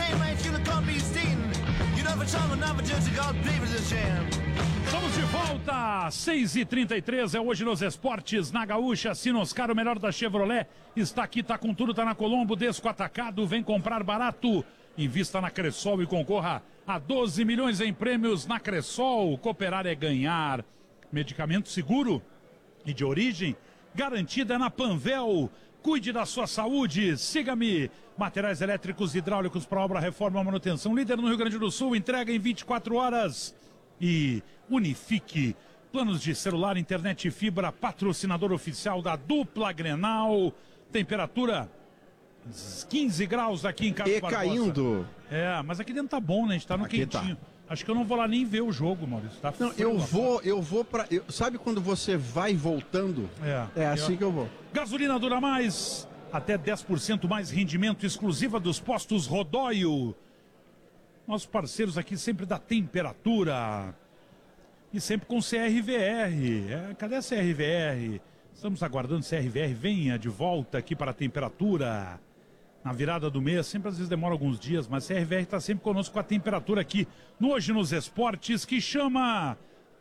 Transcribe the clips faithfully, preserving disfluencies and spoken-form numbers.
Estamos de volta, seis e trinta e três, é hoje nos esportes, na Gaúcha, Sinoscar, o melhor da Chevrolet, está aqui, tá com tudo, tá na Colombo, Desco Atacado, vem comprar barato, invista na Cressol e concorra a doze milhões em prêmios na Cressol. Cooperar é ganhar. Medicamento seguro e de origem garantida na Panvel. Cuide da sua saúde, siga-me. Materiais elétricos e hidráulicos para obra, reforma, manutenção, líder no Rio Grande do Sul, entrega em vinte e quatro horas. E Unifique, planos de celular, internet e fibra, patrocinador oficial da dupla Grenal. Temperatura quinze graus aqui em Carlos Barbosa. E caindo. É, mas aqui dentro tá bom, né? A gente tá no Aqui quentinho. tá. Acho que eu não vou lá nem ver o jogo, Maurício. Tá Não, frio, eu lá vou, fora. eu vou pra... eu- sabe quando você vai voltando? É, É assim que eu vou. Gasolina dura mais, até dez por cento mais rendimento, exclusiva dos postos Rodóio. Nossos parceiros aqui sempre da temperatura. E sempre com C R V R. É, cadê a C R V R? Estamos aguardando C R V R. Venha de volta aqui para a temperatura. Na virada do mês, sempre às vezes demora alguns dias, mas a C R V R está sempre conosco com a temperatura aqui no Hoje nos Esportes, que chama...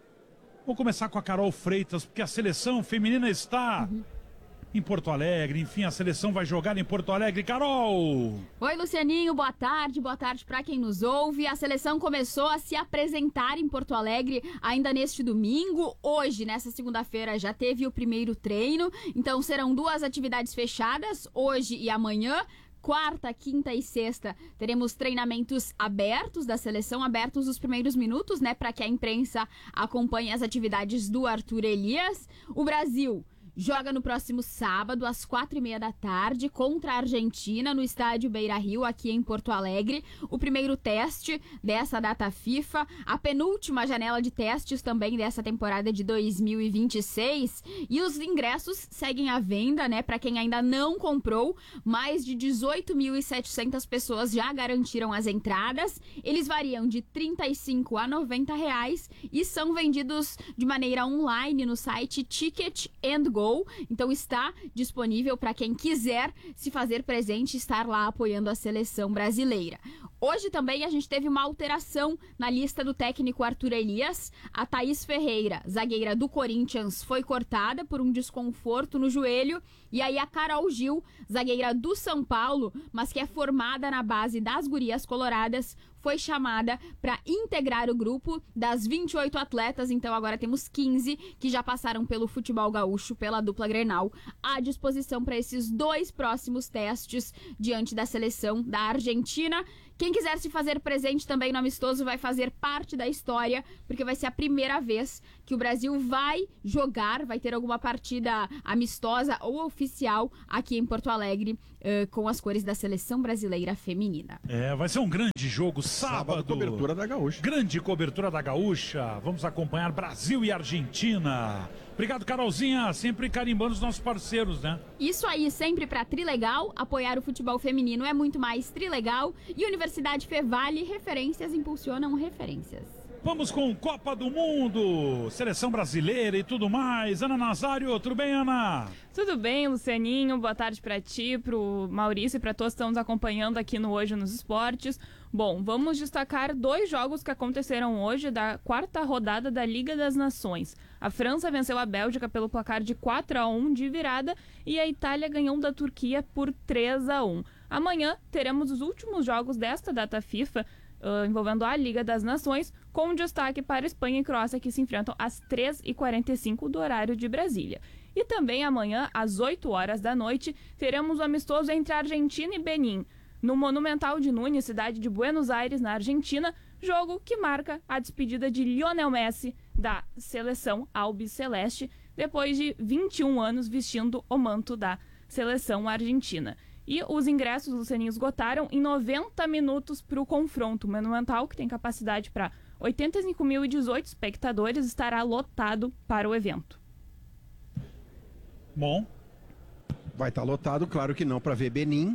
Vou começar com a Carol Freitas, porque a seleção feminina está uhum. em Porto Alegre. Enfim, a seleção vai jogar em Porto Alegre. Carol! Oi, Lucianinho, boa tarde, boa tarde para quem nos ouve. A seleção começou a se apresentar em Porto Alegre ainda neste domingo. Hoje, nessa segunda-feira, já teve o primeiro treino, então serão duas atividades fechadas, hoje e amanhã. Quarta, quinta e sexta teremos treinamentos abertos da seleção, abertos os primeiros minutos, né, para que a imprensa acompanhe as atividades do Arthur Elias. O Brasil joga no próximo sábado, às quatro e meia da tarde, contra a Argentina, no estádio Beira-Rio, aqui em Porto Alegre. O primeiro teste dessa data FIFA, a penúltima janela de testes também dessa temporada de dois mil e vinte e seis. E os ingressos seguem à venda, né? Para quem ainda não comprou, mais de dezoito mil e setecentas pessoas já garantiram as entradas. Eles variam de trinta e cinco a noventa reais e são vendidos de maneira online no site Ticket and Go. Então está disponível para quem quiser se fazer presente e estar lá apoiando a seleção brasileira. Hoje também a gente teve uma alteração na lista do técnico Arthur Elias. A Thaís Ferreira, zagueira do Corinthians, foi cortada por um desconforto no joelho. E aí a Carol Gil, zagueira do São Paulo, mas que é formada na base das Gurias Coloradas, foi chamada para integrar o grupo das vinte e oito atletas. Então agora temos quinze que já passaram pelo futebol gaúcho, pela dupla Grenal, à disposição para esses dois próximos testes diante da seleção da Argentina. Quem quiser se fazer presente também no amistoso vai fazer parte da história, porque vai ser a primeira vez que o Brasil vai jogar, vai ter alguma partida amistosa ou oficial aqui em Porto Alegre, uh, com as cores da seleção brasileira feminina. É, vai ser um grande jogo, sábado. Sábado, cobertura da Gaúcha. Grande cobertura da Gaúcha. Vamos acompanhar Brasil e Argentina. Obrigado, Carolzinha, sempre carimbando os nossos parceiros, né? Isso aí, sempre pra Trilegal. Apoiar o futebol feminino é muito mais Trilegal. E Universidade Fevale, referências impulsionam referências. Vamos com Copa do Mundo, seleção brasileira e tudo mais. Ana Nazário, tudo bem, Ana? Tudo bem, Lucianinho, boa tarde pra ti, pro Maurício e pra todos que estão nos acompanhando aqui no Hoje nos Esportes. Bom, vamos destacar dois jogos que aconteceram hoje da quarta rodada da Liga das Nações. A França venceu a Bélgica pelo placar de quatro a um de virada e a Itália ganhou da Turquia por três a um. Amanhã teremos os últimos jogos desta data FIFA, Uh, envolvendo a Liga das Nações, com destaque para Espanha e Croácia, que se enfrentam às três e quarenta e cinco do horário de Brasília. E também amanhã, às oito horas da noite, teremos o amistoso entre Argentina e Benin, no Monumental de Núñez, cidade de Buenos Aires, na Argentina, jogo que marca a despedida de Lionel Messi da seleção albiceleste, depois de vinte e um anos vestindo o manto da seleção argentina. E os ingressos, Lucianinho, esgotaram em noventa minutos para o confronto. O Monumental, que tem capacidade para oitenta e cinco mil e dezoito espectadores, estará lotado para o evento. Bom. Vai estar lotado, claro que não para ver Benin,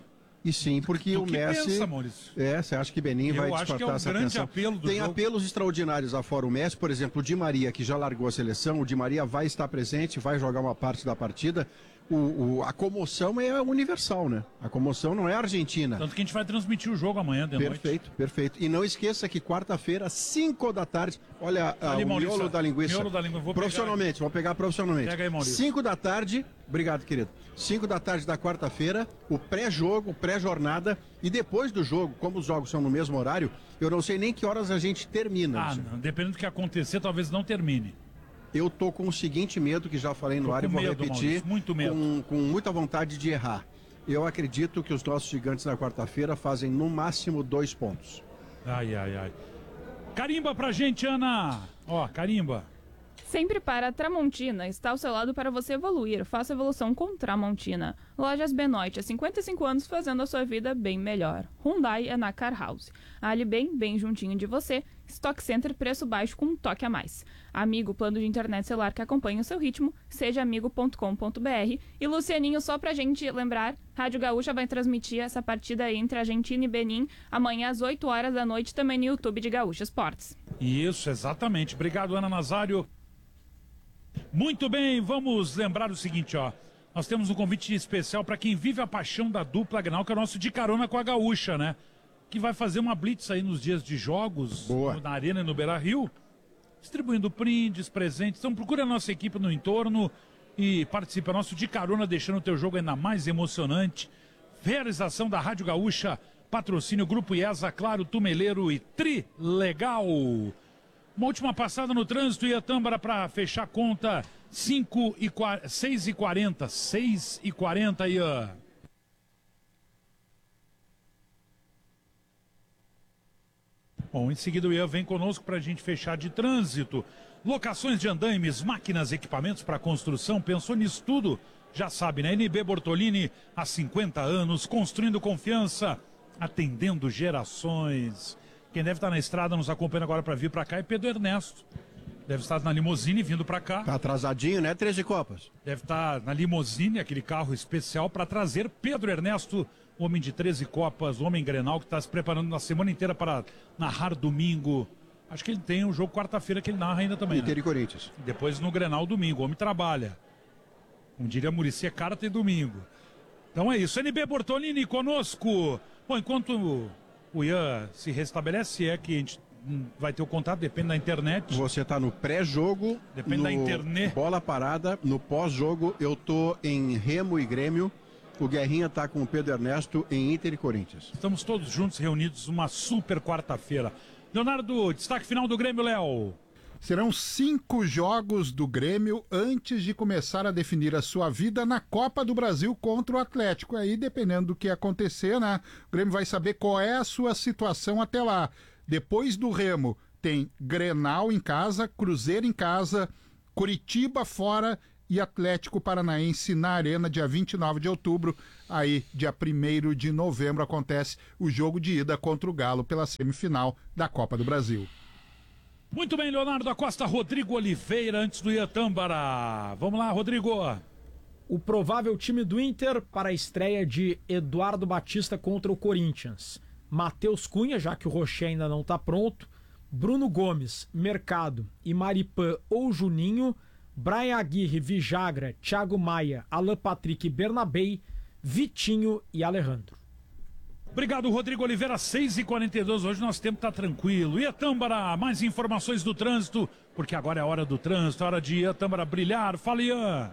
E sim, porque Tu o que Messi... pensa, Maurício? É, você acha que Benin Eu vai acho despertar que é um essa grande atenção? apelo do Tem jogo. apelos extraordinários afora o Messi, por exemplo, o Di Maria, que já largou a seleção, o Di Maria vai estar presente, vai jogar uma parte da partida. O, o, a comoção é universal, né? A comoção não é argentina. Tanto que a gente vai transmitir o jogo amanhã de noite. Perfeito, perfeito. E não esqueça que quarta-feira, cinco da tarde, olha ah, Ali, o Maurício, miolo da linguiça. miolo da linguiça. Vou profissionalmente, vamos pegar profissionalmente. Pega aí, Maurício. cinco da tarde, obrigado, querido. cinco da tarde da quarta-feira, o pré-jogo, o pré-jornada. E depois do jogo, como os jogos são no mesmo horário, eu não sei nem que horas a gente termina. Ah, não. Dependendo do que acontecer, talvez não termine. Eu tô com o seguinte medo, que já falei no Tô ar e com vou medo, repetir, Maurício, muito medo. Com, com muita vontade de errar. Eu acredito que os nossos gigantes na quarta-feira fazem no máximo dois pontos. Ai, ai, ai. Carimba pra gente, Ana. Ó, carimba. Sempre para a Tramontina, está ao seu lado para você evoluir. Faça evolução com Tramontina. Lojas Benoit, há cinquenta e cinco anos fazendo a sua vida bem melhor. Hyundai é na Car House. Ali bem, bem juntinho de você. Stock Center, preço baixo com um toque a mais. Amigo, plano de internet celular que acompanha o seu ritmo, seja amigo ponto com ponto b r. E Lucianinho, só pra gente lembrar, Rádio Gaúcha vai transmitir essa partida entre Argentina e Benin amanhã às oito horas da noite, também no YouTube de Gaúcha Esportes. Isso, exatamente. Obrigado, Ana Nazário. Muito bem, vamos lembrar o seguinte, ó. Nós temos um convite especial para quem vive a paixão da dupla Grenal, que é o nosso De Carona com a Gaúcha, né? Que vai fazer uma blitz aí nos dias de jogos, Boa. na Arena e no Beira-Rio, distribuindo brindes, presentes. Então procura a nossa equipe no entorno e participe. É nosso De Carona, deixando o teu jogo ainda mais emocionante. Realização da Rádio Gaúcha, patrocínio Grupo IESA, Claro, Tumeleiro e Trilegal. Uma última passada no trânsito, Iatâmbara, para fechar a conta, cinco e seis e quarenta, seis e quarenta, Ian. Bom, em seguida o Ian vem conosco para a gente fechar de trânsito. Locações de andaimes, máquinas, equipamentos para construção, pensou nisso tudo? Já sabe, né? N B Bortolini, há cinquenta anos, construindo confiança, atendendo gerações. Quem deve estar na estrada nos acompanhando agora para vir para cá é Pedro Ernesto. Deve estar na limusine vindo para cá. Tá atrasadinho, né? treze copas. Deve estar na limusine, aquele carro especial para trazer Pedro Ernesto, homem de treze copas, homem Grenal, que está se preparando na semana inteira para narrar domingo. Acho que ele tem um jogo quarta-feira que ele narra ainda também. Inter né? e Corinthians. Depois no Grenal domingo, o homem trabalha. Como diria Muricy, é cara tem domingo. Então é isso, N B Bortolini conosco. Bom, enquanto o Ian se restabelece, é que a gente vai ter o contato, depende da internet. Você tá no pré-jogo, Depende no da internet. bola parada, no pós-jogo eu tô em Remo e Grêmio, o Guerrinha tá com o Pedro Ernesto em Inter e Corinthians. Estamos todos juntos, reunidos, uma super quarta-feira. Leonardo, destaque final do Grêmio, Léo. Serão cinco jogos do Grêmio antes de começar a definir a sua vida na Copa do Brasil contra o Atlético. Aí, dependendo do que acontecer, né? O Grêmio vai saber qual é a sua situação até lá. Depois do Remo, tem Grenal em casa, Cruzeiro em casa, Curitiba fora e Atlético Paranaense na Arena, dia vinte e nove de outubro. Aí, dia primeiro de novembro, acontece o jogo de ida contra o Galo pela semifinal da Copa do Brasil. Muito bem, Leonardo da Costa, Rodrigo Oliveira, antes do Iatâmbara. Vamos lá, Rodrigo. O provável time do Inter para a estreia de Eduardo Batista contra o Corinthians. Matheus Cunha, já que o Rocher ainda não está pronto. Bruno Gomes, Mercado e Maripan ou Juninho. Brian Aguirre, Vijagra, Thiago Maia, Alan Patrick e Bernabei. Vitinho e Alejandro. Obrigado, Rodrigo Oliveira, seis e quarenta e dois, hoje nosso tempo está tranquilo. Iatâmbara, mais informações do trânsito, porque agora é a hora do trânsito, é hora de Iatâmbara brilhar. Fala, Ian.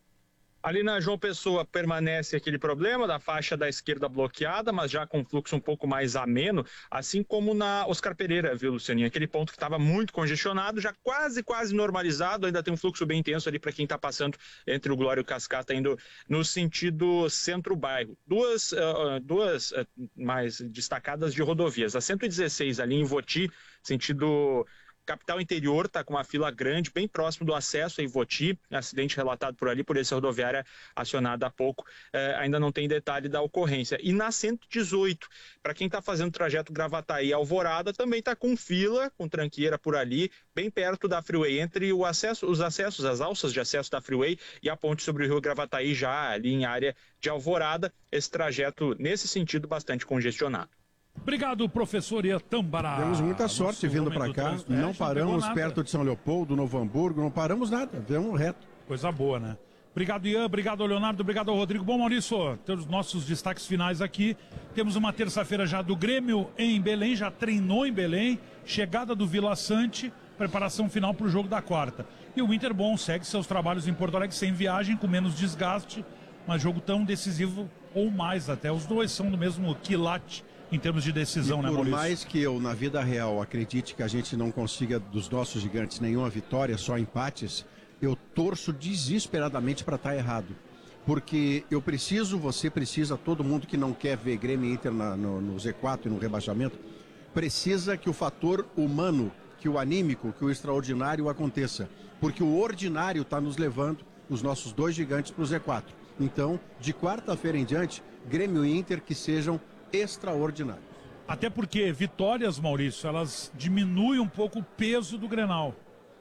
Ali na João Pessoa permanece aquele problema da faixa da esquerda bloqueada, mas já com fluxo um pouco mais ameno, assim como na Oscar Pereira, viu, Lucianinho? Aquele ponto que estava muito congestionado, já quase, quase normalizado, ainda tem um fluxo bem intenso ali para quem está passando entre o Glória e o Cascata, indo no sentido centro-bairro. Duas, uh, duas uh, mais destacadas de rodovias. A cento e dezesseis ali em Voti, sentido Capital Interior está com uma fila grande, bem próximo do acesso a Ivoti, acidente relatado por ali, Polícia Rodoviária acionada há pouco, eh, ainda não tem detalhe da ocorrência. E na cento e dezoito, para quem está fazendo o trajeto Gravataí Alvorada, também está com fila, com tranqueira por ali, bem perto da Freeway, entre o acesso, os acessos, as alças de acesso da Freeway e a ponte sobre o Rio Gravataí, já ali em área de Alvorada, esse trajeto, nesse sentido, bastante congestionado. Obrigado, professor Iatambara. Temos muita sorte vindo para cá, não paramos perto de São Leopoldo, Novo Hamburgo, não paramos nada, vemos reto. Coisa boa, né? Obrigado, Ian, obrigado, Leonardo, obrigado ao Rodrigo. Bom, Maurício, temos nossos destaques finais aqui. Temos uma terça-feira já do Grêmio em Belém, já treinou em Belém, chegada do Vila Sante, preparação final para o jogo da quarta. E o Inter, bom, segue seus trabalhos em Porto Alegre sem viagem, com menos desgaste, mas jogo tão decisivo ou mais até. Os dois são do mesmo quilate em termos de decisão, e né, por Maurício? mais que eu, na vida real, acredite que a gente não consiga dos nossos gigantes nenhuma vitória, só empates, eu torço desesperadamente para estar errado. Porque eu preciso, você precisa, todo mundo que não quer ver Grêmio e Inter na, no, no Z quatro e no rebaixamento, precisa que o fator humano, que o anímico, que o extraordinário aconteça. Porque o ordinário está nos levando, os nossos dois gigantes, para o Z quatro. Então, de quarta-feira em diante, Grêmio e Inter que sejam extraordinários. Até porque vitórias, Maurício, elas diminuem um pouco o peso do Grenal.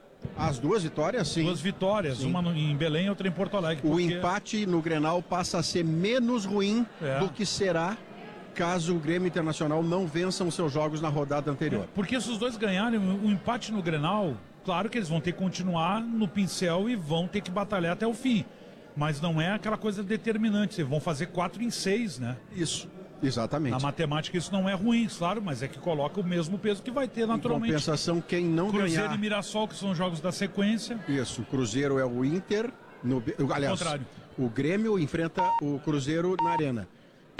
As duas vitórias, sim. Duas vitórias, sim. Uma no, em Belém e outra em Porto Alegre. O porque... empate no Grenal passa a ser menos ruim é. do que será caso o Grêmio Internacional não vença os seus jogos na rodada anterior. É, porque se os dois ganharem o empate no Grenal, claro que eles vão ter que continuar no pincel e vão ter que batalhar até o fim. Mas não é aquela coisa determinante. Eles vão fazer quatro em seis, né? Isso. Exatamente. Na matemática isso não é ruim, claro, mas é que coloca o mesmo peso que vai ter naturalmente. Em compensação, quem não Cruzeiro ganhar... Cruzeiro e Mirassol, que são jogos da sequência. Isso, o Cruzeiro é o Inter, no... aliás, contrário. O Grêmio enfrenta o Cruzeiro na Arena.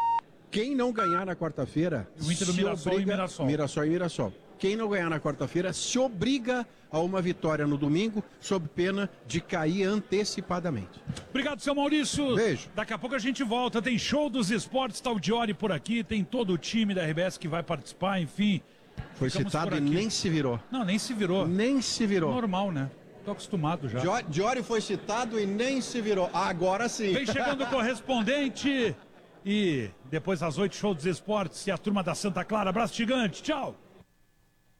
Quem não ganhar na quarta-feira... O Inter do Mirassol obriga... e Mirassol. Mirassol e Mirassol. Quem não ganhar na quarta-feira se obriga a uma vitória no domingo, sob pena de cair antecipadamente. Obrigado, seu Maurício. Beijo. Daqui a pouco a gente volta. Tem show dos esportes, tá o Diori por aqui, tem todo o time da R B S que vai participar, enfim. Foi citado e nem se virou. Não, nem se virou. Nem se virou. Normal, né? Tô acostumado já. Diori foi citado e nem se virou. Agora sim. Vem chegando o correspondente. E depois às oito, show dos esportes e a turma da Santa Clara. Abraço gigante. Tchau.